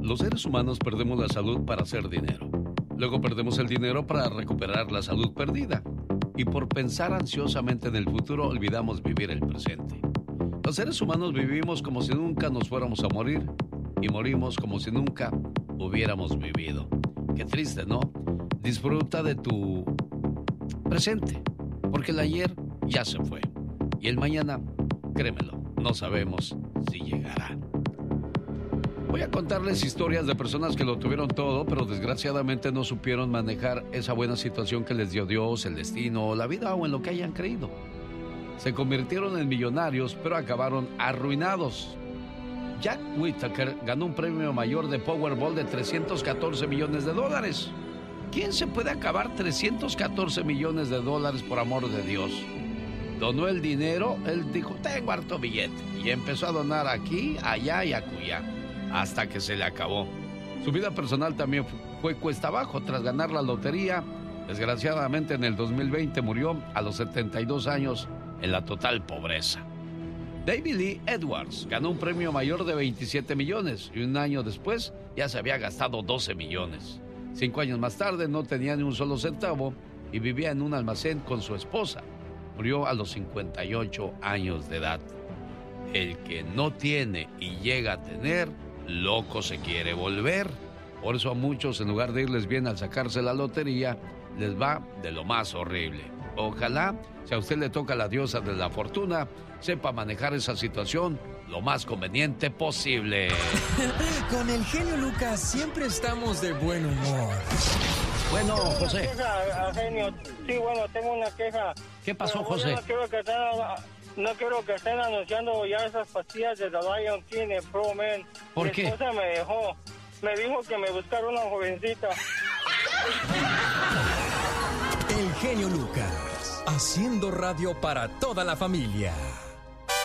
Los seres humanos perdemos la salud para hacer dinero. Luego perdemos el dinero para recuperar la salud perdida. Y por pensar ansiosamente en el futuro, olvidamos vivir el presente. Los seres humanos vivimos como si nunca nos fuéramos a morir y morimos como si nunca hubiéramos vivido. Qué triste, ¿no? Disfruta de tu presente, porque el ayer ya se fue. Y el mañana, créemelo, no sabemos si llegará. Voy a contarles historias de personas que lo tuvieron todo, pero desgraciadamente no supieron manejar esa buena situación que les dio Dios, el destino, la vida o en lo que hayan creído. Se convirtieron en millonarios, pero acabaron arruinados. Jack Whittaker ganó un premio mayor de Powerball de $314 millones. ¿Quién se puede acabar $314 millones por amor de Dios? Donó el dinero, él dijo, tengo harto billete, y empezó a donar aquí, allá y acullá, hasta que se le acabó. Su vida personal también fue cuesta abajo. Tras ganar la lotería, desgraciadamente en el 2020 murió a los 72 años en la total pobreza. David Lee Edwards ganó un premio mayor de 27 millones y un año después ya se había gastado 12 millones. 5 años más tarde no tenía ni un solo centavo y vivía en un almacén con su esposa. Murió a los 58 años de edad. El que no tiene y llega a tener, loco se quiere volver. Por eso a muchos, en lugar de irles bien al sacarse la lotería, les va de lo más horrible. Ojalá, si a usted le toca la diosa de la fortuna, sepa manejar esa situación lo más conveniente posible. Con el genio Lucas siempre estamos de buen humor. Bueno, José. Genio. Sí, bueno, tengo una queja. ¿Qué pasó, Pero, José? No quiero que estén anunciando ya esas pastillas de The Lion King en Pro Men. ¿Por qué? Mi esposa me dijo que me buscara una jovencita. El genio Lucas, haciendo radio para toda la familia.